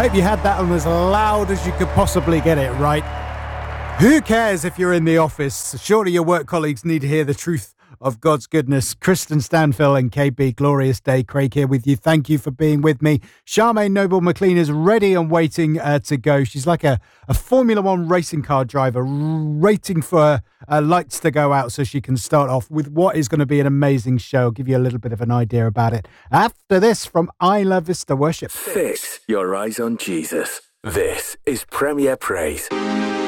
hope you had that one as loud as you could possibly get it, right? Who cares if you're in the office? Surely your work colleagues need to hear the truth of God's goodness. Kristen Stanfill and KB, glorious day. Craig here with you. Thank you for being with me. Charmaine Noble McLean is ready and waiting to go. She's like a Formula One racing car driver, waiting for lights to go out so she can start off with what is going to be an amazing show. I'll give you a little bit of an idea about it after this from Isla Vista Worship. Fix your eyes on Jesus. This is Premier Praise.